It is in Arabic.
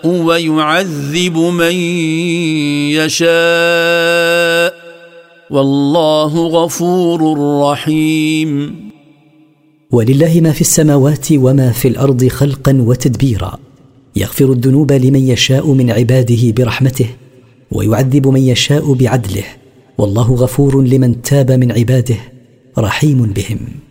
ويعذب من يشاء والله غفور رحيم. ولله ما في السماوات وما في الأرض خلقا وتدبيرا، يغفر الذنوب لمن يشاء من عباده برحمته، ويعذب من يشاء بعدله، والله غفور لمن تاب من عباده رحيم بهم.